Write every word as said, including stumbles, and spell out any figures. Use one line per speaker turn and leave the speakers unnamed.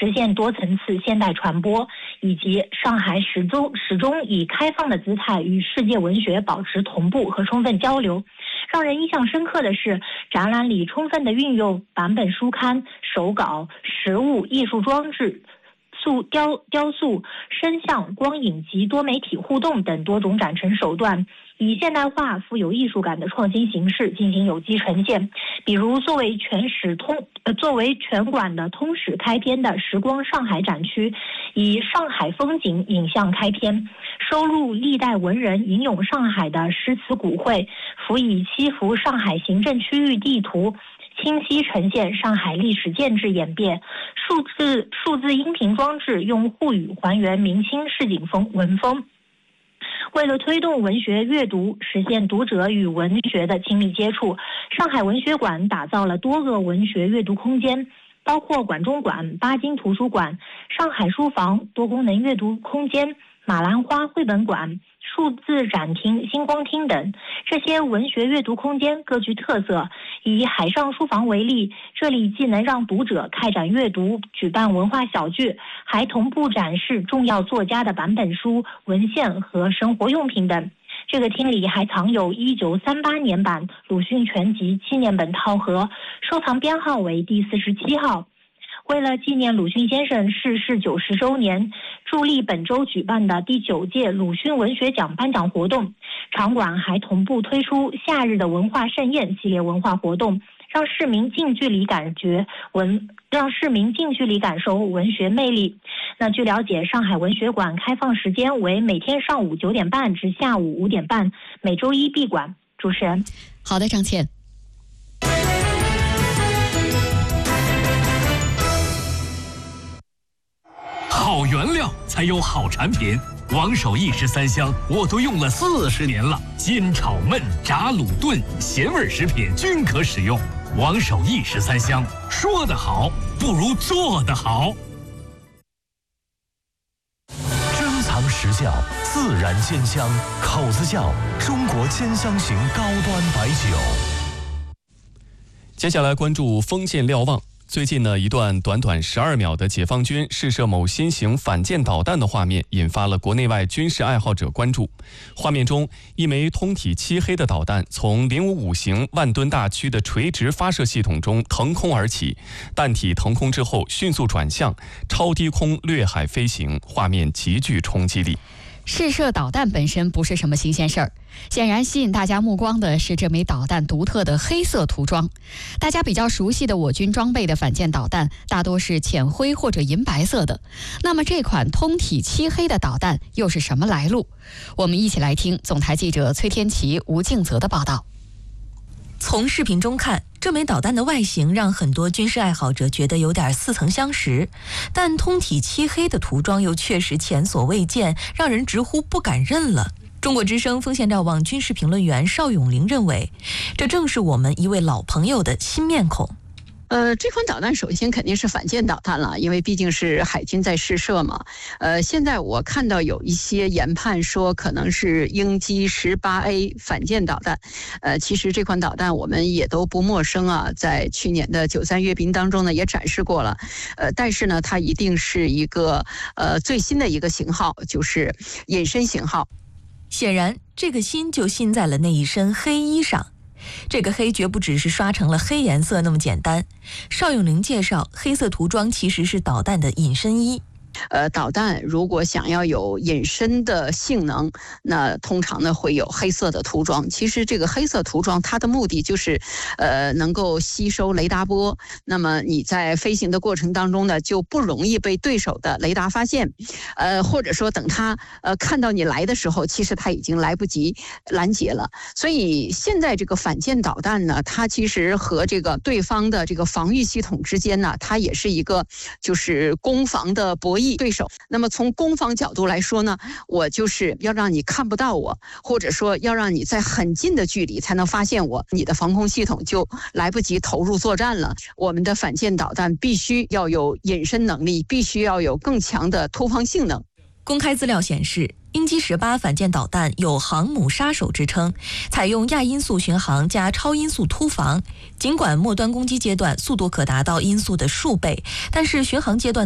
实现多层次现代传播，以及上海始终始终以开放的姿态与世界文学保持同步和充分交流。让人印象深刻的是，展览里充分地运用版本书刊、手稿、实物、艺术装置、塑雕雕塑、声像、光影及多媒体互动等多种展陈手段，以现代化、富有艺术感的创新形式进行有机呈现。比如，作为全史通呃作为全馆的通史开篇的时光上海展区，以上海风景影像开篇，收录历代文人吟咏上海的诗词古绘，辅以七幅上海行政区域地图，清晰呈现上海历史建制演变。数字数字音频装置用沪语还原明清市井风文风。为了推动文学阅读，实现读者与文学的亲密接触，上海文学馆打造了多个文学阅读空间，包括馆中馆、巴金图书馆、上海书房、多功能阅读空间、马兰花绘本馆、数字展厅、星光厅等。这些文学阅读空间各具特色。以海上书房为例，这里既能让读者开展阅读、举办文化小聚，还同步展示重要作家的版本书、文献和生活用品等。这个厅里还藏有一九三八年版鲁迅全集纪念本套盒，收藏编号为第四十七号。为了纪念鲁迅先生逝世九十周年，助力本周举办的第九届鲁迅文学奖颁奖活动，场馆还同步推出夏日的文化盛宴系列文化活动，让市民近距离感觉文，让市民近距离感受文学魅力。那据了解，上海文学馆开放时间为每天上午九点半至下午五点半，每周一闭馆。主持人，
好的，张倩。
好原料才有好产品，王守义十三香我都用了四十年了，煎炒焖炸卤炖咸味食品均可使用。王守义十三香，说得好不如做得好。
珍藏实窖，自然煎香，口子窖，中国煎香型高端白酒。
接下来关注封建瞭望。最近呢，一段短短十二秒的解放军试射某新型反舰导弹的画面，引发了国内外军事爱好者关注。画面中，一枚通体漆黑的导弹从零五五型万吨大驱的垂直发射系统中腾空而起，弹体腾空之后迅速转向，超低空掠海飞行，画面极具冲击力。
试射导弹本身不是什么新鲜事儿，显然吸引大家目光的是这枚导弹独特的黑色涂装。大家比较熟悉的我军装备的反舰导弹大多是浅灰或者银白色的，那么这款通体漆黑的导弹又是什么来路？我们一起来听总台记者崔天琪、吴敬泽的报道。
从视频中看，这枚导弹的外形让很多军事爱好者觉得有点似曾相识，但通体漆黑的涂装又确实前所未见，让人直呼不敢认了。中国之声丰县瞭望军事评论员邵永林认为，这正是我们一位老朋友的新面孔。
呃，这款导弹首先肯定是反舰导弹了，因为毕竟是海军在试射嘛。呃，现在我看到有一些研判说可能是鹰击 十八 A 反舰导弹。呃，其实这款导弹我们也都不陌生啊，在去年的九三阅兵当中呢也展示过了。呃，但是呢，它一定是一个呃最新的一个型号，就是隐身型号。
显然，这个新就新在了那一身黑衣上。这个黑绝不只是刷成了黑颜色那么简单。邵永林介绍，黑色涂装其实是导弹的隐身衣。
呃，导弹如果想要有隐身的性能，那通常呢会有黑色的涂装。其实这个黑色涂装它的目的就是，呃，能够吸收雷达波。那么你在飞行的过程当中呢，就不容易被对手的雷达发现，呃，或者说等他呃看到你来的时候，其实他已经来不及拦截了。所以现在这个反舰导弹呢，它其实和这个对方的这个防御系统之间呢，它也是一个就是攻防的博弈对手。那么从攻防角度来说呢，我就是要让你看不到我，或者说要让你在很近的距离才能发现我，你的防空系统就来不及投入作战了。我们的反舰导弹必须要有隐身能力，必须要有更强的突防性能。
公开资料显示，鹰击十八反舰导弹有航母杀手之称，采用亚音速巡航加超音速突防。尽管末端攻击阶段速度可达到音速的数倍，但是巡航阶段